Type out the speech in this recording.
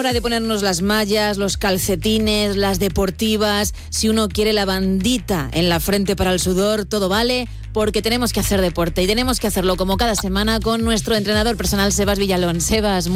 hora de ponernos las mallas, los calcetines, las deportivas. Si uno quiere la bandita en la frente para el sudor, todo vale, porque tenemos que hacer deporte y tenemos que hacerlo como cada semana con nuestro entrenador personal, Sebas Villalón. Sebas,